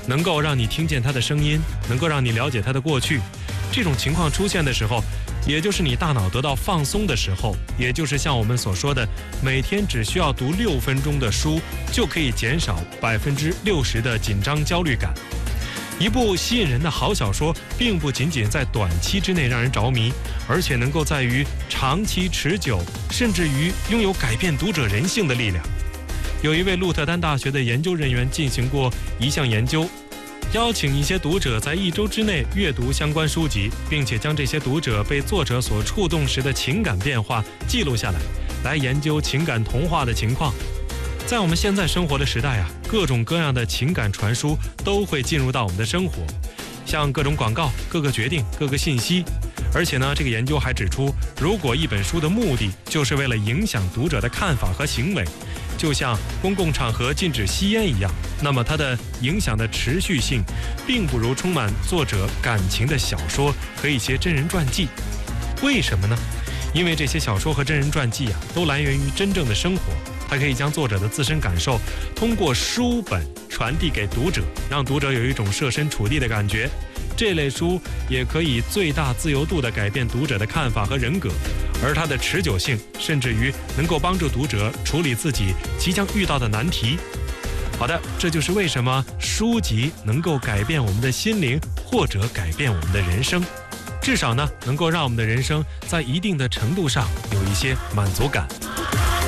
能够让你听见他的声音，能够让你了解他的过去。这种情况出现的时候，也就是你大脑得到放松的时候，也就是像我们所说的，每天只需要读6分钟的书，就可以减少60%的紧张焦虑感。一部吸引人的好小说，并不仅仅在短期之内让人着迷，而且能够在于长期持久，甚至于拥有改变读者人性的力量。有一位鹿特丹大学的研究人员进行过一项研究，邀请一些读者在1周之内阅读相关书籍，并且将这些读者被作者所触动时的情感变化记录下来，来研究情感同化的情况。在我们现在生活的时代啊，各种各样的情感传输都会进入到我们的生活，像各种广告、各个决定、各个信息。而且呢，这个研究还指出，如果一本书的目的就是为了影响读者的看法和行为，就像公共场合禁止吸烟一样，那么它的影响的持续性并不如充满作者感情的小说和一些真人传记。为什么呢？因为这些小说和真人传记啊，都来源于真正的生活，它可以将作者的自身感受通过书本传递给读者，让读者有一种设身处地的感觉。这类书也可以最大自由度地改变读者的看法和人格，而它的持久性甚至于能够帮助读者处理自己即将遇到的难题。好的，这就是为什么书籍能够改变我们的心灵，或者改变我们的人生，至少呢，能够让我们的人生在一定的程度上有一些满足感。